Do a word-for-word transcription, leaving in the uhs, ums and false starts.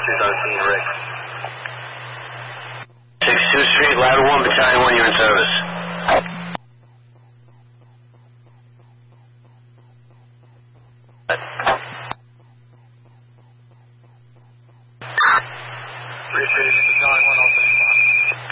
officers on scene, Rick. sixty-two Street, Ladder one, Battalion one, you're in service. Appreciate it, Battalion one, I'll